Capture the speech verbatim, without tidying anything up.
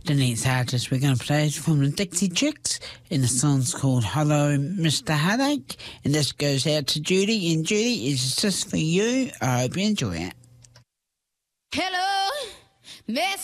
The next artist we're going to play is from the Dixie Chicks, and the song's called Hello, Mister Headache, and this goes out to Judy, and Judy, is just for you. I hope you enjoy it. Hello, Mister